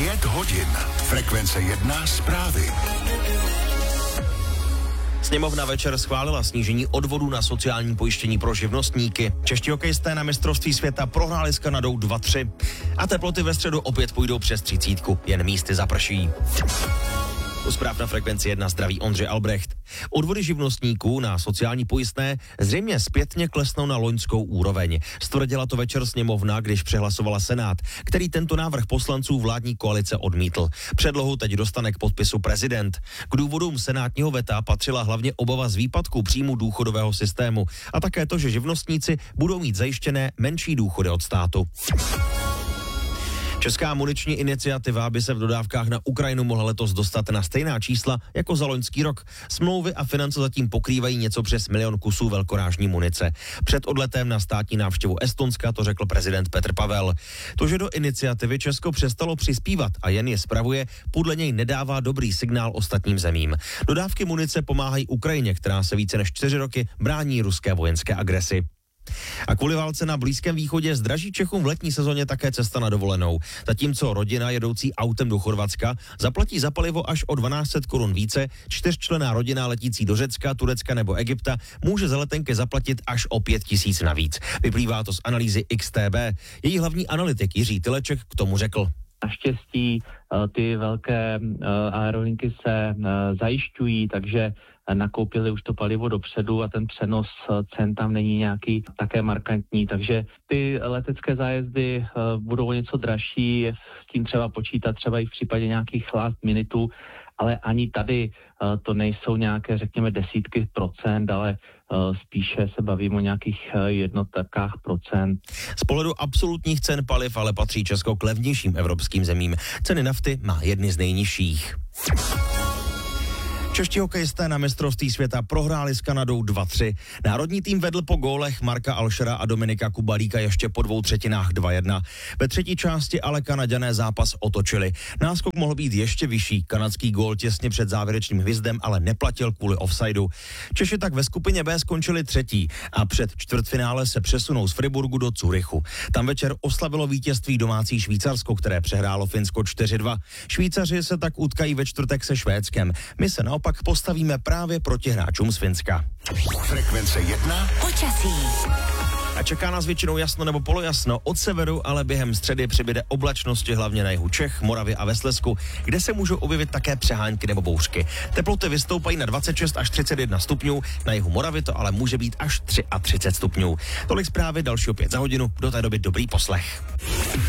5 hodin. Frekvence 1 zprávy. Sněmovna večer schválila snížení odvodů na sociální pojištění pro živnostníky. Čeští hokejisté na mistrovství světa prohráli s Kanadou 2-3. A teploty ve středu opět půjdou přes 30, jen místy zaprší. U zpráv na Frekvenci 1 zdraví Ondřej Albrecht. Odvody živnostníků na sociální pojistné zřejmě zpětně klesnou na loňskou úroveň. Stvrdila to večer sněmovna, když přehlasovala Senát, který tento návrh poslanců vládní koalice odmítl. Předlohu teď dostane k podpisu prezident. K důvodům senátního veta patřila hlavně obava z výpadku příjmu důchodového systému a také to, že živnostníci budou mít zajištěné menší důchody od státu. Česká muniční iniciativa by se v dodávkách na Ukrajinu mohla letos dostat na stejná čísla jako za loňský rok. Smlouvy a finance zatím pokrývají něco přes 1 000 000 kusů velkorážní munice. Před odletem na státní návštěvu Estonska to řekl prezident Petr Pavel. To, že do iniciativy Česko přestalo přispívat a jen je spravuje, podle něj nedává dobrý signál ostatním zemím. Dodávky munice pomáhají Ukrajině, která se více než 4 roky brání ruské vojenské agresi. A kvůli válce na Blízkém východě zdraží Čechům v letní sezóně také cesta na dovolenou. Zatímco rodina jedoucí autem do Chorvatska zaplatí za palivo až o 1200 korun více, 4členná rodina letící do Řecka, Turecka nebo Egypta může za letenky zaplatit až o 5000 navíc. Vyplývá to z analýzy XTB. Její hlavní analytik Jiří Tyleček k tomu řekl. Naštěstí ty velké aerolinky se zajišťují, takže nakoupili už to palivo dopředu a ten přenos cen tam není nějaký také markantní, takže ty letecké zájezdy budou o něco dražší, s tím třeba počítat třeba i v případě nějakých last minutů, ale ani tady to nejsou nějaké, řekněme, desítky procent, ale spíše se bavím o nějakých jednotkách procent. Z pohledu absolutních cen paliv ale patří Česko k levnějším evropským zemím. Ceny nafty má jedny z nejnižších. Čeští hokejisté na mistrovství světa prohráli s Kanadou 2-3. Národní tým vedl po gólech Marka Alšera a Dominika Kubalíka ještě po 2/3 2-1. Ve třetí části ale Kanaďané zápas otočili. Náskok mohl být ještě vyšší. Kanadský gól těsně před závěrečným hvizdem ale neplatil kvůli offsideu. Češi tak ve skupině B skončili třetí a před čtvrtfinále se přesunou z Friburgu do Curychu. Tam večer oslavilo vítězství domácí Švýcarsko, které přehrálo Finsko 4-2. Švýcaři se tak utkají ve čtvrtek se Švédskem. My se naopak postavíme právě proti hráčům z Finska. Frekvence 1. Počasí. A čeká nás většinou jasno nebo polojasno. Od severu ale během středy přibyde oblačnosti hlavně na jihu Čech, Moravě a ve Slezsku, kde se můžou objevit také přehánky nebo bouřky. Teploty vystoupají na 26 až 31 stupňů, na jihu Moravy to ale může být až 33 stupňů. Tolik zprávy, další opět za hodinu, do té doby dobrý poslech.